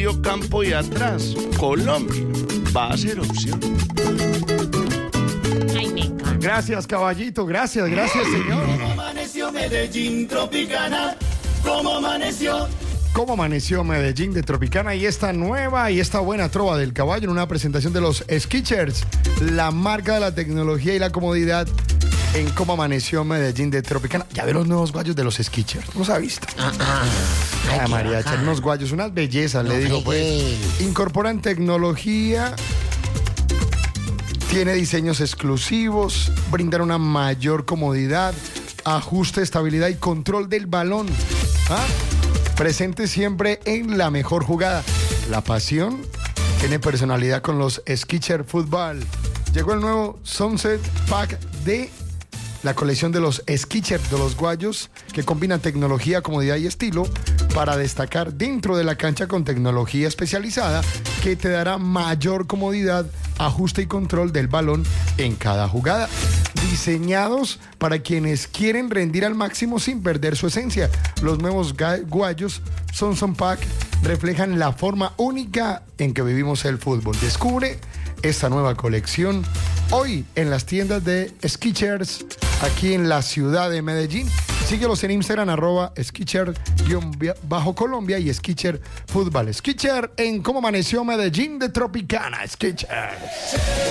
medio campo y atrás, Colombia va a ser opción. Ay, me encanta. Gracias, caballito. Gracias, señor. ¿Cómo amaneció Medellín Tropicana? ¿Cómo amaneció? ¿Cómo amaneció Medellín de Tropicana? Y esta nueva y esta buena trova del caballo en una presentación de los Skechers, la marca de la tecnología y la comodidad en cómo amaneció Medellín de Tropicana. Ya ve los nuevos guayos de los Skechers, ¿los ha visto? Ay, mariacha, unos guayos, unas bellezas, le digo, pues. Incorporan tecnología, tiene diseños exclusivos, brindan una mayor comodidad, ajuste, estabilidad y control del balón. Presente siempre en la mejor jugada. La pasión tiene personalidad con los Skechers Fútbol. Llegó el nuevo Sunset Pack de la colección de los Skechers, de los guayos, que combinan tecnología, comodidad y estilo para destacar dentro de la cancha con tecnología especializada que te dará mayor comodidad, ajuste y control del balón en cada jugada. Diseñados para quienes quieren rendir al máximo sin perder su esencia. Los nuevos guayos Sunset Pack reflejan la forma única en que vivimos el fútbol. Descubre esta nueva colección hoy en las tiendas de Skechers aquí en la ciudad de Medellín. Síguelos en Instagram, @Skechers_Colombia y Skechers Fútbol. Skechers en cómo amaneció Medellín de Tropicana. Skechers.